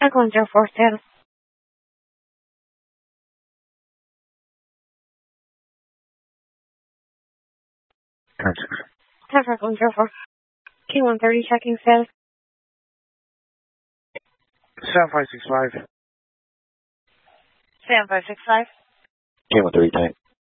104 status. Traffic 104. K130 checking status. 7565. 7565. K130 tank.